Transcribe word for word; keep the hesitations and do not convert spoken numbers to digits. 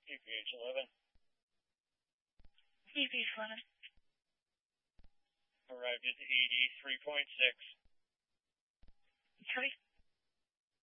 C P H eleven. C P H eleven. Arrived at eighty-three point six. Copy.